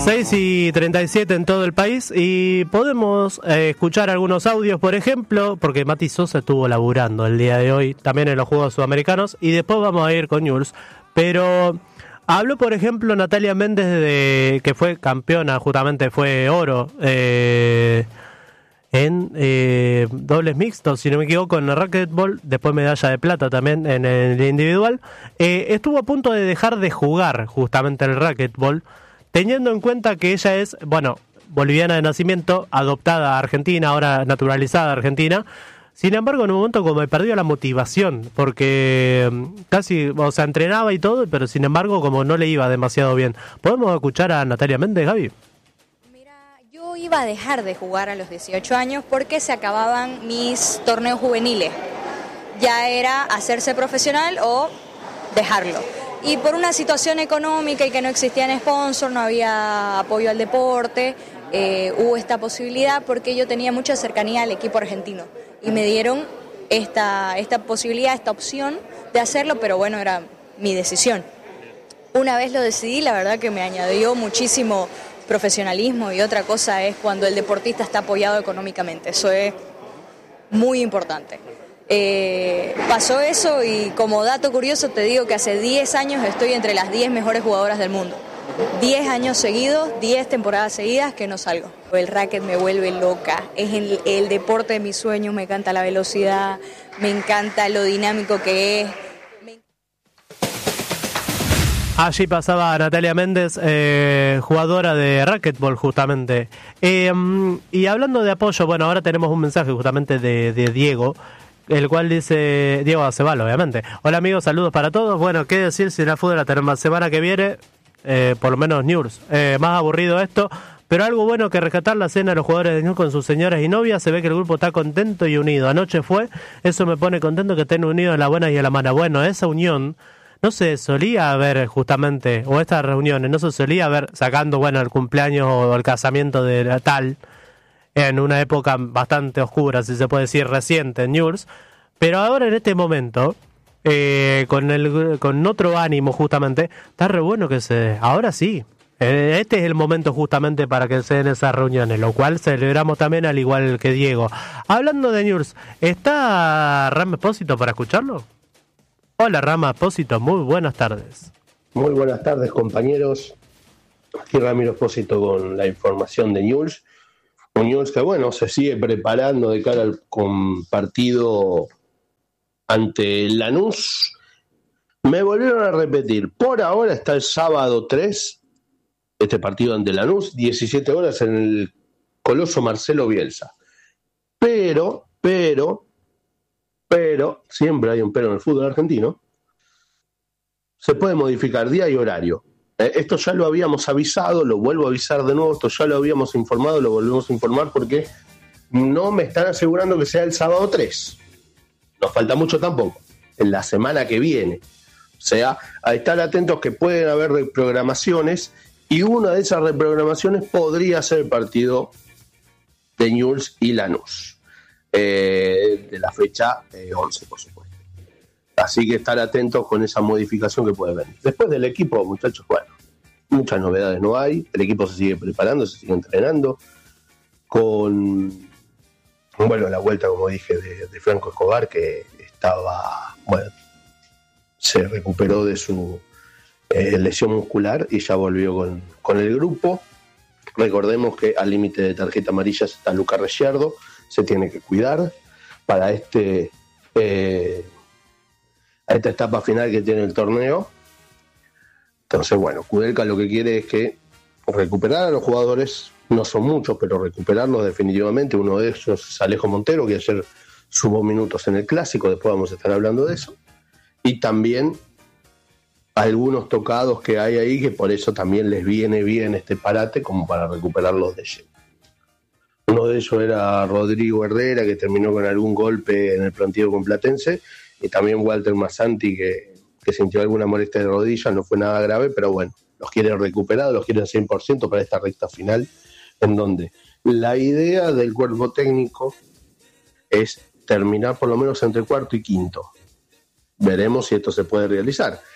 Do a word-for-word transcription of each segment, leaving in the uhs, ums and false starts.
seis y treinta y siete en todo el país y podemos eh, escuchar algunos audios, por ejemplo, porque Mati Sosa estuvo laburando el día de hoy también en los Juegos Sudamericanos y después vamos a ir con News, pero habló, por ejemplo, Natalia Méndez, de que fue campeona, justamente fue oro eh, en eh, dobles mixtos, si no me equivoco, en el racquetball, después medalla de plata también en el individual. Eh, estuvo a punto de dejar de jugar justamente el racquetball, teniendo en cuenta que ella es, bueno, boliviana de nacimiento, adoptada a Argentina, ahora naturalizada a Argentina. Sin embargo, en un momento como me perdió la motivación, porque casi, o sea, entrenaba y todo, pero sin embargo, como no le iba demasiado bien. ¿Podemos escuchar a Natalia Méndez, Gaby? Mira, yo iba a dejar de jugar a los dieciocho años porque se acababan mis torneos juveniles. Ya era hacerse profesional o dejarlo. Y por una situación económica y que no existían sponsors, no había apoyo al deporte, eh, hubo esta posibilidad porque yo tenía mucha cercanía al equipo argentino y me dieron esta, esta posibilidad, esta opción de hacerlo, pero bueno, era mi decisión. Una vez lo decidí, la verdad que me añadió muchísimo profesionalismo, y otra cosa es cuando el deportista está apoyado económicamente, eso es muy importante. Eh, pasó eso y como dato curioso te digo que hace diez años estoy entre las diez mejores jugadoras del mundo. diez años seguidos, diez temporadas seguidas que no salgo. El racket me vuelve loca, es el, el deporte de mis sueños, me encanta la velocidad, me encanta lo dinámico que es. Me... Allí pasaba Natalia Méndez, eh, jugadora de racquetball justamente. Eh, y hablando de apoyo, bueno, ahora tenemos un mensaje justamente de, de Diego, el cual dice, Diego Aceval, obviamente. Hola amigos, saludos para todos. Bueno, qué decir si la fútbol la semana que viene, eh, por lo menos News. Eh, más aburrido esto, pero algo bueno que rescatar la cena de los jugadores de News con sus señoras y novias. Se ve que el grupo está contento y unido. Anoche fue, eso me pone contento que estén unidos en la buena y en la mala. Bueno, esa unión no se solía ver justamente, o estas reuniones no se solía ver sacando, bueno, el cumpleaños o el casamiento de tal, en una época bastante oscura, si se puede decir, reciente en News, pero ahora en este momento, eh, con el con otro ánimo justamente, está re bueno que se dé. Ahora sí, eh, este es el momento justamente para que se den esas reuniones, lo cual celebramos también al igual que Diego. Hablando de News, ¿está Rama Espósito para escucharlo? Hola Rama Espósito, muy buenas tardes. Muy buenas tardes compañeros, aquí Ramiro Espósito con la información de News. News que bueno, se sigue preparando de cara al con partido ante Lanús. Me volvieron a repetir, por ahora está el sábado tres, este partido ante Lanús, diecisiete horas en el Coloso Marcelo Bielsa. Pero, pero, pero, siempre hay un pero en el fútbol argentino, se puede modificar día y horario. Esto ya lo habíamos avisado, lo vuelvo a avisar de nuevo, esto ya lo habíamos informado, lo volvemos a informar porque no me están asegurando que sea el sábado tres. Nos falta mucho tampoco, en la semana que viene. O sea, a estar atentos que pueden haber reprogramaciones y una de esas reprogramaciones podría ser el partido de Newell's y Lanús, eh, de la fecha eh, once, por supuesto. Así que estar atentos con esa modificación que puede venir. Después del equipo, muchachos, bueno, muchas novedades no hay. El equipo se sigue preparando, se sigue entrenando. Con, bueno, la vuelta, como dije, de, de Franco Escobar, que estaba, bueno, se recuperó de su eh, lesión muscular y ya volvió con, con el grupo. Recordemos que al límite de tarjeta amarilla está Lucas Ricciardo, se tiene que cuidar para este... Eh, a esta etapa final que tiene el torneo. Entonces, bueno, Kudelka lo que quiere es que recuperar a los jugadores, no son muchos, pero recuperarlos definitivamente. Uno de ellos es Alejo Montero, que ayer sumó minutos en el Clásico, después vamos a estar hablando de eso. Y también algunos tocados que hay ahí, que por eso también les viene bien este parate, como para recuperarlos de lleno. Uno de ellos era Rodrigo Herrera, que terminó con algún golpe en el plantío con Platense, y también Walter Massanti, que, que sintió alguna molestia de rodillas, no fue nada grave, pero bueno, los quieren recuperados, los quieren cien por ciento para esta recta final, en donde la idea del cuerpo técnico es terminar por lo menos entre cuarto y quinto. Veremos si esto se puede realizar.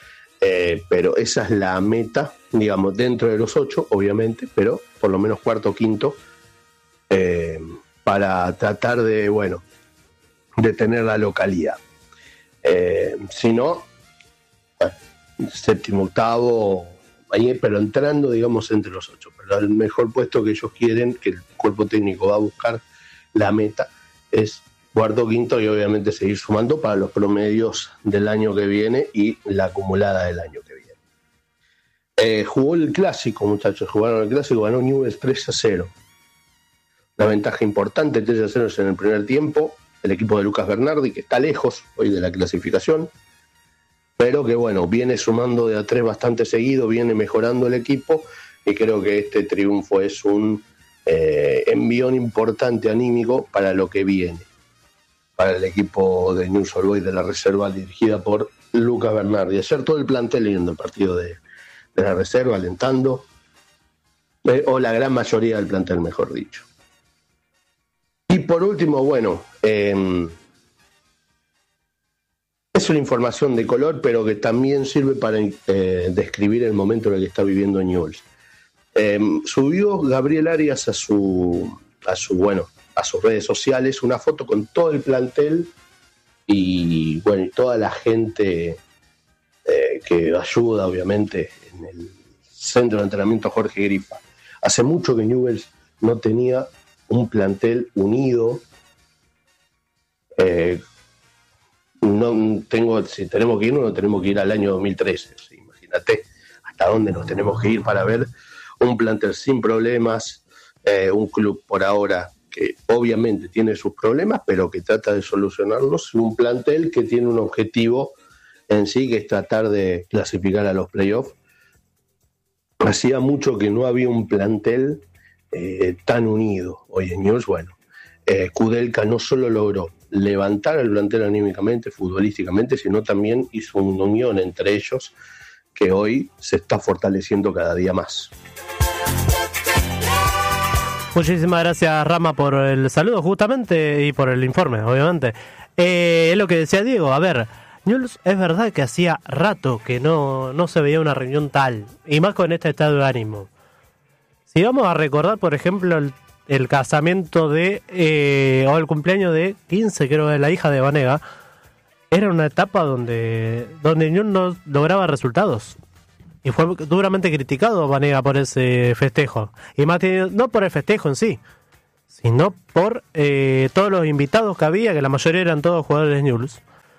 eh, pero esa es la meta, digamos, dentro de los ocho, obviamente, pero por lo menos cuarto o quinto, eh, para tratar de, bueno, de tener la localidad. Eh, si no, bueno, séptimo, octavo, ahí, pero entrando, digamos, entre los ocho. Pero el mejor puesto que ellos quieren, que el cuerpo técnico va a buscar, la meta, es cuarto, quinto y obviamente seguir sumando para los promedios del año que viene y la acumulada del año que viene. Eh, jugó el clásico, muchachos, jugaron el clásico, ganó Newell's tres a cero. Una ventaja importante, tres a cero en el primer tiempo. El equipo de Lucas Bernardi, que está lejos hoy de la clasificación, pero que bueno, viene sumando de a tres bastante seguido, viene mejorando el equipo, y creo que este triunfo es un eh, envión importante anímico para lo que viene, para el equipo de Newell's Old Boys de la reserva dirigida por Lucas Bernardi. Ayer todo el plantel viendo el partido de, de la reserva, alentando, eh, o la gran mayoría del plantel, mejor dicho. Y por último, bueno, eh, es una información de color, pero que también sirve para eh, describir el momento en el que está viviendo Newell's. Eh, subió Gabriel Arias a su, a su, bueno, a sus redes sociales una foto con todo el plantel y bueno, y toda la gente eh, que ayuda, obviamente, en el centro de entrenamiento Jorge Grifa. Hace mucho que Newell's no tenía un plantel unido. Eh, no tengo, si tenemos que irnos, no tenemos que ir al año dos mil trece. ¿Sí? Imagínate hasta dónde nos tenemos que ir para ver un plantel sin problemas, eh, un club por ahora que obviamente tiene sus problemas, pero que trata de solucionarlos, un plantel que tiene un objetivo en sí, que es tratar de clasificar a los playoffs. Hacía mucho que no había un plantel Eh, tan unido hoy en Newell's. Bueno, eh, Kudelka no solo logró levantar al plantel anímicamente, futbolísticamente, sino también hizo una unión entre ellos que hoy se está fortaleciendo cada día más. Muchísimas gracias, Rama, por el saludo justamente y por el informe, obviamente. Eh, es lo que decía Diego, a ver, Newell's es verdad que hacía rato que no, no se veía una reunión tal, y más con este estado de ánimo. Si vamos a recordar, por ejemplo, el, el casamiento de, eh, o el cumpleaños de quince, creo, de la hija de Vanega, era una etapa donde, donde Newell's no lograba resultados. Y fue duramente criticado Vanega por ese festejo. Y más tenido, no por el festejo en sí, sino por eh, todos los invitados que había, que la mayoría eran todos jugadores de Newell's.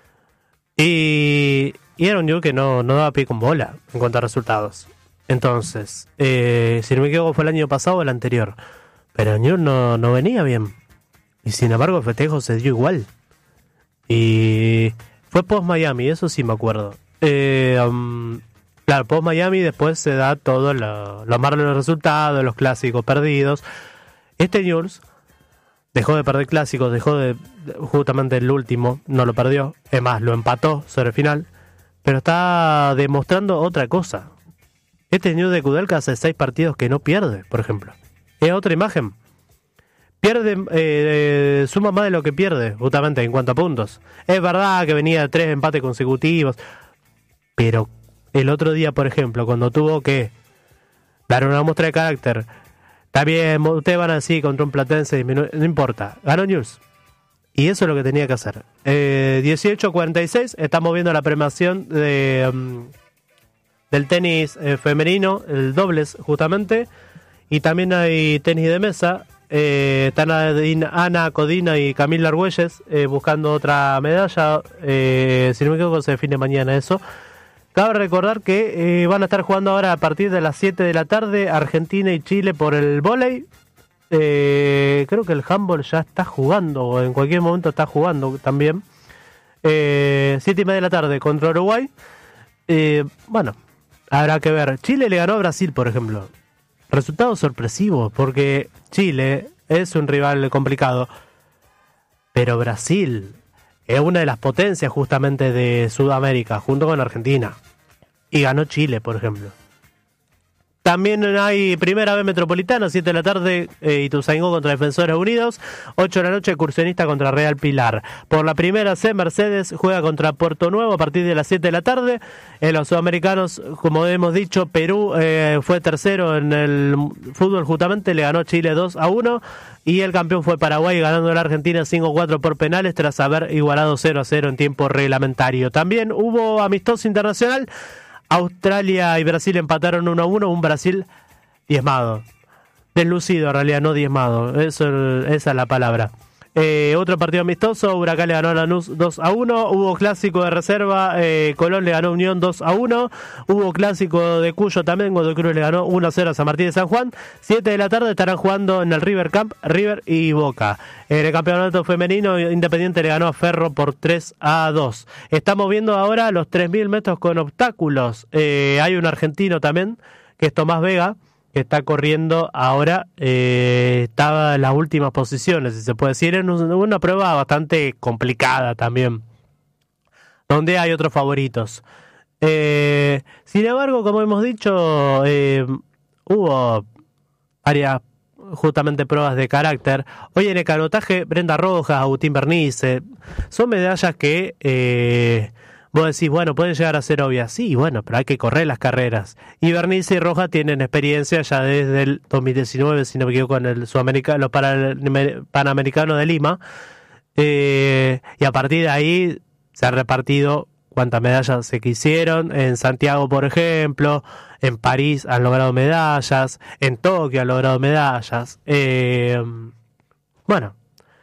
Y, y era un Newell's que no, no daba pie con bola en cuanto a resultados. Entonces, eh, si no me equivoco fue el año pasado o el anterior, pero Newell's no, no venía bien, y sin embargo el festejo se dio igual, y fue post Miami, eso sí me acuerdo. eh, um, claro, post Miami después se da todo lo, lo malo de los resultados, los clásicos perdidos. Este Newell's dejó de perder clásicos, dejó de, justamente el último no lo perdió, es más, lo empató sobre el final, pero está demostrando otra cosa. Este Newell's de Kudelka hace seis partidos que no pierde, por ejemplo. Es otra imagen. Pierde, eh, suma más de lo que pierde, justamente en cuanto a puntos. Es verdad que venía de tres empates consecutivos, pero el otro día, por ejemplo, cuando tuvo que dar una muestra de carácter, está bien, ustedes van así contra un Platense, no importa, ganó Newell's. Y eso es lo que tenía que hacer. Eh, dieciocho a cuarenta y seis, estamos viendo la premiación de... Um, del tenis eh, femenino, el dobles justamente, y también hay tenis de mesa. eh, están Ana Codina y Camila Argüelles eh, buscando otra medalla. eh, si no me equivoco se define mañana eso. Cabe recordar que eh, van a estar jugando ahora a partir de las siete de la tarde Argentina y Chile por el vóley. eh, creo que el handball ya está jugando, o en cualquier momento está jugando también. eh, siete y media de la tarde contra Uruguay. eh, bueno, habrá que ver. Chile le ganó a Brasil, por ejemplo. Resultado sorpresivo, porque Chile es un rival complicado. Pero Brasil es una de las potencias justamente de Sudamérica, junto con Argentina. Y ganó Chile, por ejemplo. También hay Primera B Metropolitana, siete de la tarde, eh, Ituzaingó contra Defensores Unidos, ocho de la noche, Excursionista contra Real Pilar. Por la Primera C, Mercedes juega contra Puerto Nuevo a partir de las siete de la tarde. En los sudamericanos, como hemos dicho, Perú eh, fue tercero en el fútbol, justamente le ganó Chile dos a uno, y el campeón fue Paraguay, ganando a la Argentina cinco a cuatro por penales tras haber igualado cero a cero en tiempo reglamentario. También hubo amistoso internacional. Australia y Brasil empataron uno a uno, un Brasil diezmado, deslucido en realidad, no diezmado, eso, esa es la palabra. Eh, otro partido amistoso, Huracán le ganó a Lanús dos a uno, hubo clásico de reserva, eh, Colón le ganó a Unión dos a uno, hubo clásico de Cuyo también, Godoy Cruz le ganó uno a cero a San Martín de San Juan. Siete de la tarde estarán jugando en el River Camp, River y Boca. En el campeonato femenino, Independiente le ganó a Ferro por tres a dos. Estamos viendo ahora los tres mil metros con obstáculos. Eh, hay un argentino también, que es Tomás Vega, que está corriendo ahora, eh, estaba en las últimas posiciones, si se puede decir, en una prueba bastante complicada también, donde hay otros favoritos. Eh, sin embargo, como hemos dicho, eh, hubo varias justamente pruebas de carácter. Hoy en el canotaje, Brenda Rojas, Agustín Bernice, son medallas que... Eh, Vos decís, bueno, pueden llegar a ser obvias. Sí, bueno, pero hay que correr las carreras. Y Bernice y Rojas tienen experiencia ya desde el dos mil diecinueve, si no me equivoco, en el sudamericano, para el Panamericano de Lima. Eh, y a partir de ahí se han repartido cuántas medallas se quisieron. En Santiago, por ejemplo, en París han logrado medallas, en Tokio han logrado medallas. Eh, bueno,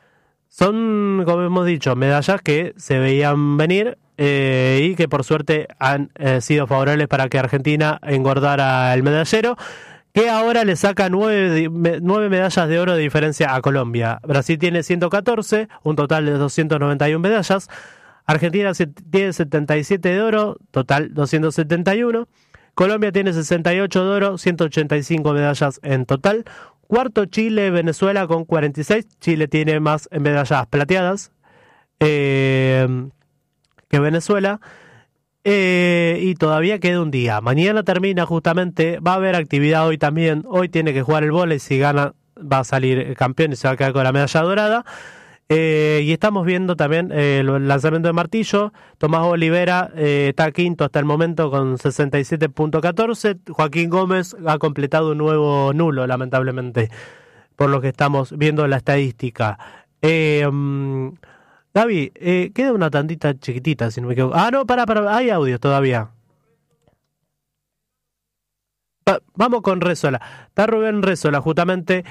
son, como hemos dicho, medallas que se veían venir. Eh, y que por suerte han eh, sido favorables para que Argentina engordara el medallero, que ahora le saca nueve, nueve medallas de oro de diferencia a Colombia. Brasil tiene ciento catorce, un total de doscientas noventa y una medallas. Argentina tiene setenta y siete de oro, total doscientas setenta y uno. Colombia tiene sesenta y ocho de oro, ciento ochenta y cinco medallas en total. Cuarto Chile, Venezuela con cuarenta y seis. Chile tiene más medallas plateadas Eh... que Venezuela, eh, y todavía queda un día. Mañana termina justamente, va a haber actividad hoy también, hoy tiene que jugar el vóley, si gana va a salir campeón y se va a quedar con la medalla dorada. Eh, y estamos viendo también eh, el lanzamiento de martillo. Tomás Olivera eh, está quinto hasta el momento con sesenta y siete punto catorce. Joaquín Gómez ha completado un nuevo nulo, lamentablemente, por lo que estamos viendo la estadística. Eh, um, Gaby, eh, queda una tandita chiquitita, si no me equivoco. Ah, no, para, para, hay audios todavía. Va, vamos con Rézola. Está Rubén Rézola, justamente,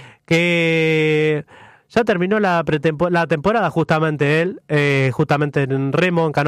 que ya terminó la, pretempo- la temporada, justamente él, eh, justamente en remo, en canoa.